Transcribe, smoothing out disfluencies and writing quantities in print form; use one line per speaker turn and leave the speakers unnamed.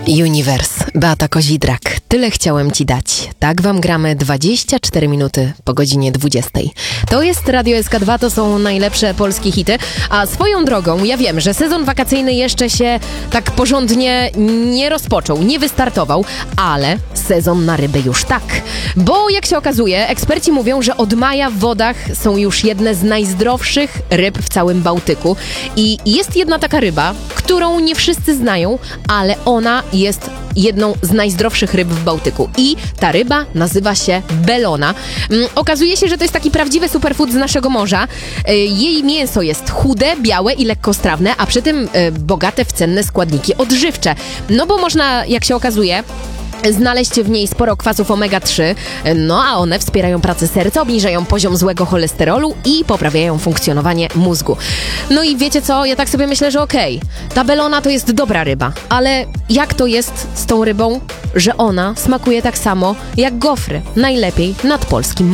Universe, Beata Kozidrak. Tyle chciałem ci dać. Tak wam gramy 24 minuty po godzinie 20. To jest Radio SK2, to są najlepsze polskie hity. A swoją drogą, ja wiem, że sezon wakacyjny jeszcze się tak porządnie nie rozpoczął, nie wystartował, ale sezon na ryby już tak. Bo jak się okazuje, eksperci mówią, że od maja w wodach są już jedne z najzdrowszych ryb w całym Bałtyku. I jest jedna taka ryba, którą nie wszyscy znają, ale ona jest jedną z najzdrowszych ryb w Bałtyku. I ta ryba nazywa się belona. Okazuje się, że to jest taki prawdziwy superfood z naszego morza. Jej mięso jest chude, białe i lekkostrawne, a przy tym bogate w cenne składniki odżywcze. No bo można, jak się okazuje, znaleźć w niej sporo kwasów omega-3, no a one wspierają pracę serca, obniżają poziom złego cholesterolu i poprawiają funkcjonowanie mózgu. No i wiecie co, ja tak sobie myślę, że ta belona to jest dobra ryba, ale jak to jest z tą rybą, że ona smakuje tak samo jak gofry, najlepiej nad polskim